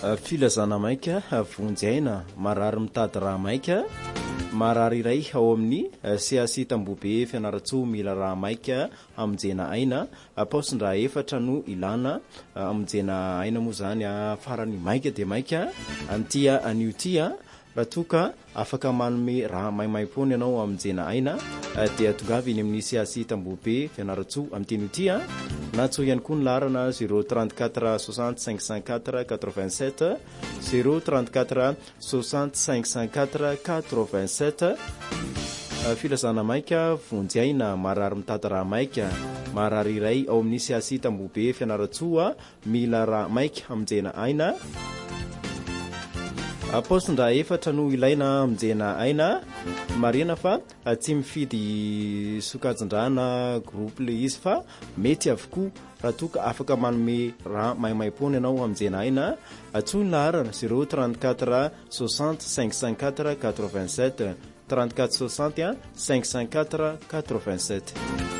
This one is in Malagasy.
filazana maika vonjaina marary mitady raha maika marary iray ao amin'ny CAC Tambobe fianaratsoa mila raha maika amonjena aina paosin-draha efatra no ilana amonjena aina moa zany farany maika dia maika antia aniotia raha toka afaka manome raha maimaim-pony ianao amonjena aina dia tongavy eny amin'ny CAC Tambobe fianaratsoa amin'ny teny tia na tsoa ihany koa ny larana 034 60 504 87 034 60 504 87 filazana maika vonjaina marary mitady raha maika marary iray ao amin'ny CAC Tambobe fianaratsoa mila raha maika amonjena aina paosin-draha efatra no ilaina amonjena aina marina fa tsy mifidy sokajin-drahana groupe le izy fa mety avokoa raha toka afaka manome raha maimaim-pony ianao amonjena aina atsony laharana 034 60 504 87 34 60 504 87